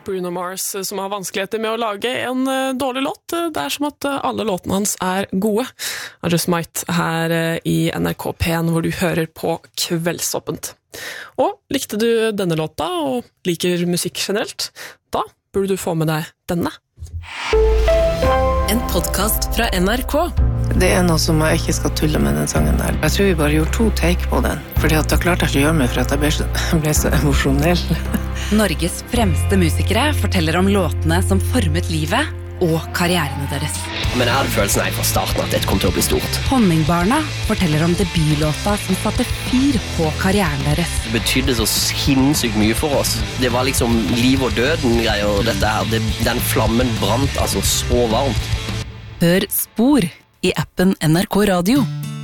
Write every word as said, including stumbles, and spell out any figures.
Bruno Mars som har vanskeligheter med å lage en dårlig låt. Det er som at alle låtene hans er gode. I Just Might her i N R K P en hvor du hører på Kveldsåpent. Og likte du denne låta og liker musikk generelt, da burde du få med deg denne. En podcast fra N R K. Det er noe som jeg ikke skal tulle med den sangen der. Jeg tror vi bare gjorde to take på den, fordi at da klarte jeg ikke å gjøre meg for at jeg ble så, ble så emosjonell. Norges fremste musikere forteller om låtene som formet livet og karrierene deres. Men jeg hadde følelsen jeg fra starten at dette kom til å bli stort. Honningbarna forteller om debutlåta som satte fyr på karrieren deres. Det betydde så sinnssykt mye for oss. Det var liksom liv og døden greier, og dette her, det, den flammen brant altså så varmt. Hør Spor i appen N R K Radio.